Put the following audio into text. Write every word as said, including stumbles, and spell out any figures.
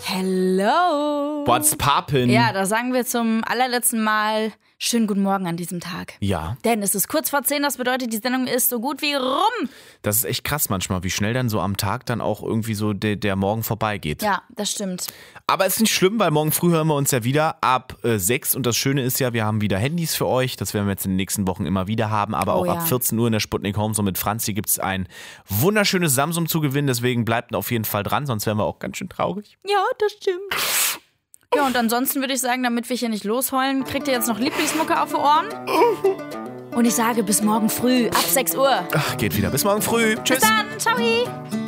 Hello. What's poppin'? Ja, da sagen wir zum allerletzten Mal schönen guten Morgen an diesem Tag. Ja. Denn es ist kurz vor zehn, das bedeutet, die Sendung ist so gut wie rum. Das ist echt krass manchmal, wie schnell dann so am Tag dann auch irgendwie so der, der Morgen vorbeigeht. Ja, das stimmt. Aber es ist nicht schlimm, weil morgen früh hören wir uns ja wieder ab äh, sechs. Und das Schöne ist ja, wir haben wieder Handys für euch. Das werden wir jetzt in den nächsten Wochen immer wieder haben. Aber Oh auch ja. ab vierzehn Uhr in der Sputnik Home, so mit Franzi, gibt es ein wunderschönes Samsung zu gewinnen. Deswegen bleibt auf jeden Fall dran, sonst wären wir auch ganz schön traurig. Ja, das stimmt. Ja, und ansonsten würde ich sagen, damit wir hier nicht losheulen, kriegt ihr jetzt noch Lieblingsmucke auf die Ohren. Und ich sage bis morgen früh ab sechs Uhr. Ach, geht wieder. Bis morgen früh. Tschüss. Bis dann. Ciao.